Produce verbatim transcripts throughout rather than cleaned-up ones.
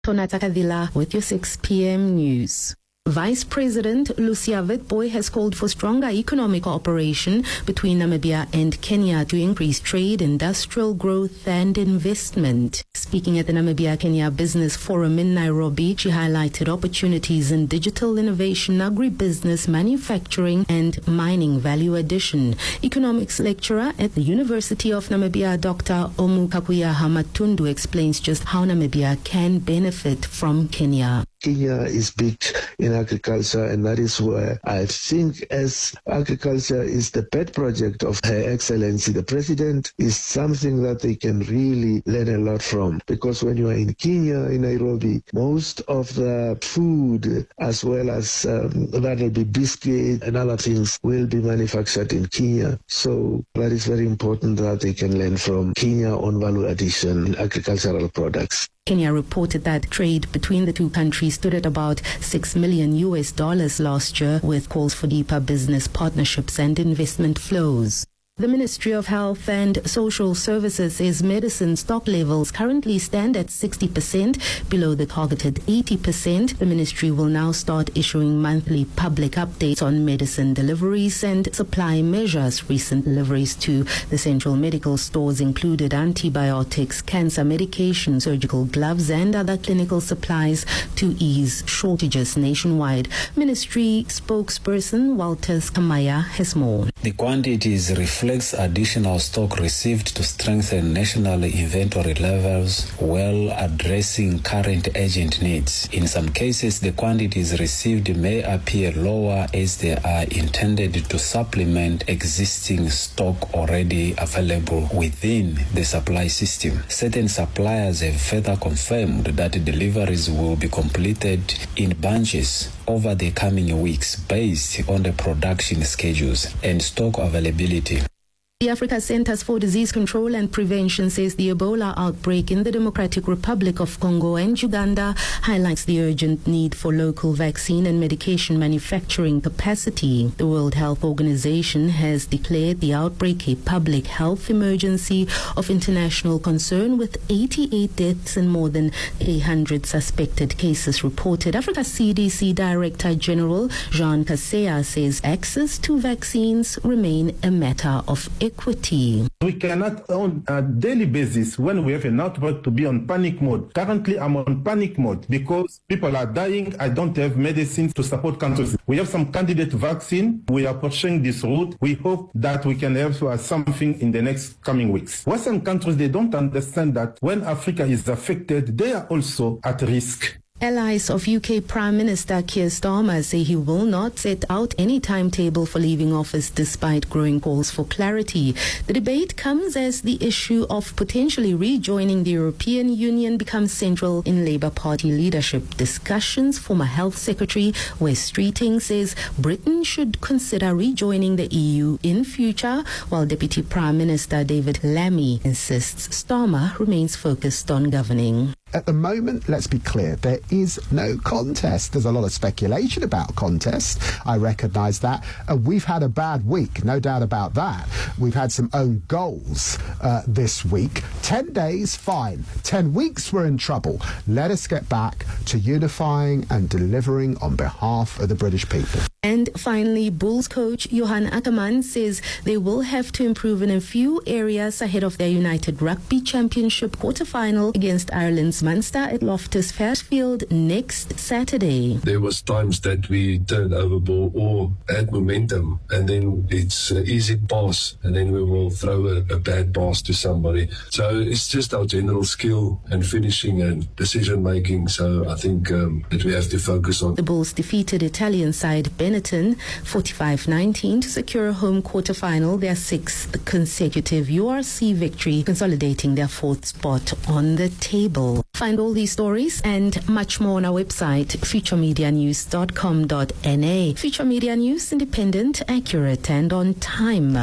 Tonata Kadila with your six p.m. news. Vice President Lucia Witbooi has called for stronger economic cooperation between Namibia and Kenya to increase trade, industrial growth and investment. Speaking at the Namibia-Kenya Business Forum in Nairobi, she highlighted opportunities in digital innovation, agribusiness, manufacturing and mining value addition. Economics lecturer at the University of Namibia, Doctor Omu Kakuya Hamatundu, explains just how Namibia can benefit from Kenya. Kenya is big in agriculture, and that is where I think as agriculture is the pet project of Her Excellency the President, is something that they can really learn a lot from. Because when you are in Kenya, in Nairobi, most of the food as well as um, that will be biscuit and other things will be manufactured in Kenya. So that is very important that they can learn from Kenya on value addition in agricultural products. Kenya reported that trade between the two countries stood at about six million U S dollars last year, with calls for deeper business partnerships and investment flows. The Ministry of Health and Social Services says medicine stock levels currently stand at sixty percent, below the targeted eighty percent. The ministry will now start issuing monthly public updates on medicine deliveries and supply measures. Recent deliveries to the central medical stores included antibiotics, cancer medication, surgical gloves and other clinical supplies to ease shortages nationwide. Ministry spokesperson Walter Kamaya has more. The quantities reflect additional stock received to strengthen national inventory levels while addressing current urgent needs. In some cases, the quantities received may appear lower as they are intended to supplement existing stock already available within the supply system. Certain suppliers have further confirmed that deliveries will be completed in bunches over the coming weeks based on the production schedules and stock availability. The Africa Centers for Disease Control and Prevention says the Ebola outbreak in the Democratic Republic of Congo and Uganda highlights the urgent need for local vaccine and medication manufacturing capacity. The World Health Organization has declared the outbreak a public health emergency of international concern, with eighty-eight deaths and more than eight hundred suspected cases reported. Africa C D C Director General Jean Kaseya says access to vaccines remain a matter of equity. We cannot on a daily basis, when we have an outbreak, to be on panic mode. Currently, I'm on panic mode because people are dying. I don't have medicine to support countries. We have some candidate vaccine. We are pursuing this route. We hope that we can have uh, something in the next coming weeks. Western countries, they don't understand that when Africa is affected, they are also at risk. Allies of U K Prime Minister Keir Starmer say he will not set out any timetable for leaving office despite growing calls for clarity. The debate comes as the issue of potentially rejoining the European Union becomes central in Labour Party leadership discussions. Former Health Secretary Wes Streeting says Britain should consider rejoining the E U in future, while Deputy Prime Minister David Lammy insists Starmer remains focused on governing. At the moment, let's be clear, there is no contest. There's a lot of speculation about contest. I recognise that. Uh, we've had a bad week, no doubt about that. We've had some own goals uh, this week. Ten days, fine. Ten weeks, we're in trouble. Let us get back to unifying and delivering on behalf of the British people. And finally, Bulls coach Johan Ackermann says they will have to improve in a few areas ahead of their United Rugby Championship quarter-final against Ireland's Munster at Loftus Fairfield next Saturday. There was times that we turned over ball or had momentum, and then it's an easy pass, and then we will throw a, a bad pass to somebody. So it's just our general skill and finishing and decision-making. So I think um, that we have to focus on. The Bulls defeated Italian side Benetton forty-five nineteen to secure a home quarter-final, their sixth consecutive U R C victory, consolidating their fourth spot on the table. Find all these stories and much more on our website, future media news dot com dot n a. Future Media News, independent, accurate, and on time.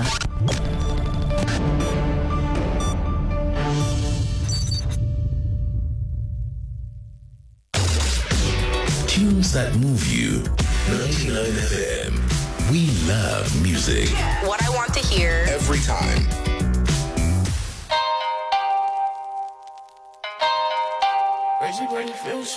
Tunes that move you. ninety-nine F M. We love music. What I want to hear. Every time. Crazy, but it feels